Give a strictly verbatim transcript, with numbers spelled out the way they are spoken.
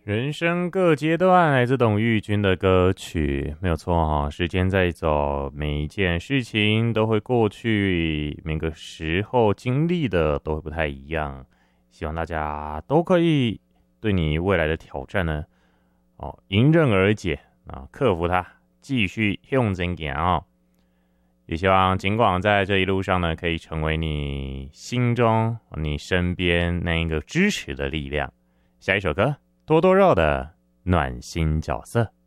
人生各阶段，来自董玉君的歌曲，没有错哈、哦。时间在走，每一件事情都会过去，每个时候经历的都会不太一样。希望大家都可以对你未来的挑战呢，哦，迎刃而解啊，克服它，继续向前行哦。也希望尽管在这一路上呢，可以成为你心中、你身边那一个支持的力量。下一首歌。多多肉的暖心角色。